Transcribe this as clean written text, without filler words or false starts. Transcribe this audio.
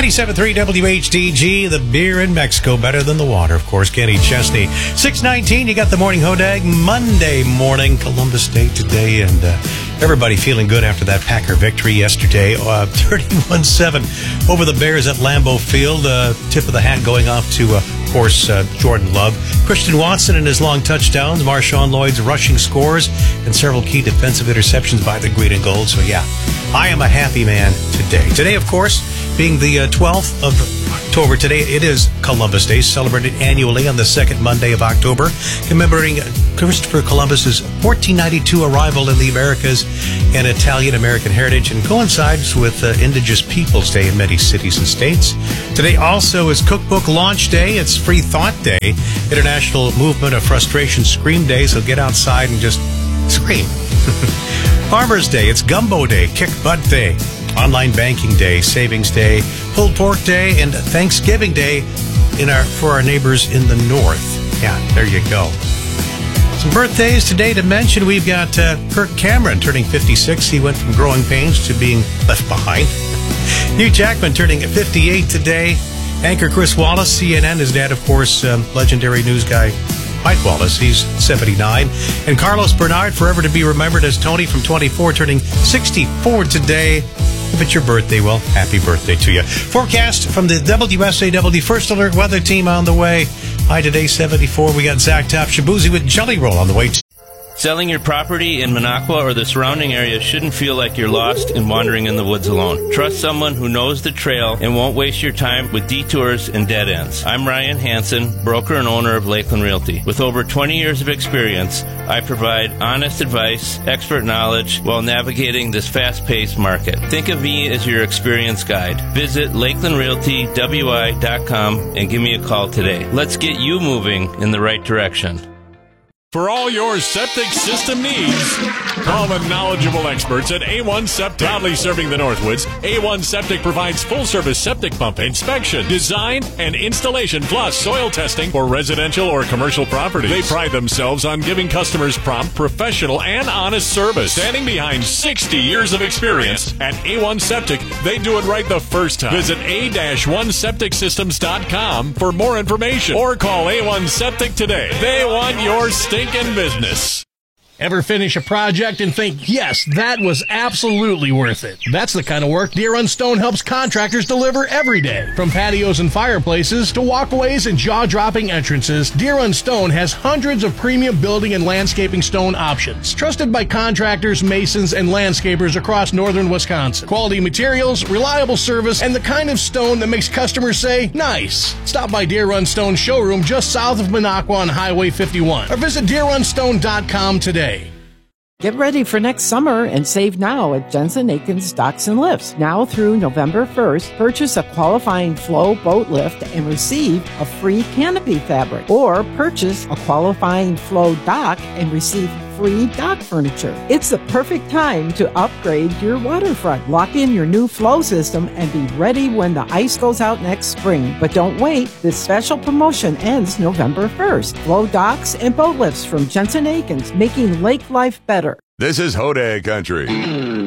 97.3 WHDG, the beer in Mexico, better than the water, of course. Kenny Chesney. 6:19, you got the Morning Hodag, Monday morning, Columbus Day today, and everybody feeling good after that Packer victory yesterday. 31-7 over the Bears at Lambeau Field. Tip of the hat going off to, of course, Jordan Love. Christian Watson and his long touchdowns, Marshawn Lloyd's rushing scores, and several key defensive interceptions by the Green and Gold. So, yeah, I am a happy man today. Today, of course, being the 12th of October, today it is Columbus Day, celebrated annually on the second Monday of October, commemorating Christopher Columbus's 1492 arrival in the Americas and Italian-American heritage, and coincides with Indigenous Peoples Day in many cities and states. Today also is Cookbook Launch Day. It's Free Thought Day, International Movement of Frustration Scream Day, so get outside and just scream. Farmers Day, it's Gumbo Day, Kick Butt Day, Online Banking Day, Savings Day, Pulled Pork Day, and Thanksgiving Day for our neighbors in the north. Yeah, there you go. Some birthdays today to mention. We've got Kirk Cameron turning 56. He went from growing pains to being left behind. Hugh Jackman turning 58 today. Anchor Chris Wallace, CNN, his dad, of course, legendary news guy Mike Wallace, he's 79. And Carlos Bernard, forever to be remembered as Tony from 24, turning 64 today. If it's your birthday, well, happy birthday to you. Forecast from the WSAW First Alert Weather Team on the way. High today, 74. We got Zach Shabuzi with Jelly Roll on the way. Selling your property in Minocqua or the surrounding area shouldn't feel like you're lost and wandering in the woods alone. Trust someone who knows the trail and won't waste your time with detours and dead ends. I'm Ryan Hansen, broker and owner of Lakeland Realty. With over 20 years of experience, I provide honest advice, expert knowledge while navigating this fast-paced market. Think of me as your experience guide. Visit LakelandRealtyWI.com and give me a call today. Let's get you moving in the right direction. For all your septic system needs, call the knowledgeable experts at A1 Septic. Proudly serving the Northwoods, A1 Septic provides full-service septic pump inspection, design, and installation, plus soil testing for residential or commercial properties. They pride themselves on giving customers prompt, professional, and honest service. Standing behind 60 years of experience at A1 Septic, they do it right the first time. Visit a-1septicsystems.com for more information or call A1 Septic today. They want your stinking business. Ever finish a project and think, yes, that was absolutely worth it? That's the kind of work Deer Run Stone helps contractors deliver every day. From patios and fireplaces to walkways and jaw-dropping entrances, Deer Run Stone has hundreds of premium building and landscaping stone options. Trusted by contractors, masons, and landscapers across northern Wisconsin. Quality materials, reliable service, and the kind of stone that makes customers say, nice. Stop by Deer Run Stone showroom just south of Minocqua on Highway 51 or visit DeerRunStone.com today. Get ready for next summer and save now at Jensen Aikens Docks and Lifts. Now through November 1st, purchase a qualifying Flow boat lift and receive a free canopy fabric. Or purchase a qualifying Flow dock and receive free dock furniture. It's the perfect time to upgrade your waterfront. Lock in your new Flow system and be ready when the ice goes out next spring. But don't wait. This special promotion ends November 1st. Flow docks and boat lifts from Jensen Aikens, making lake life better. This is Hodag Country.